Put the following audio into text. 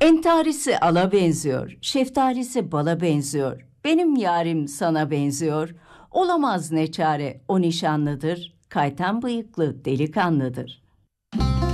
Entarisi ala benziyor, şeftalisi bala benziyor. Benim yarim sana benziyor. Olamaz ne çare, o nişanlıdır. Kaytan bıyıklı delikanlıdır.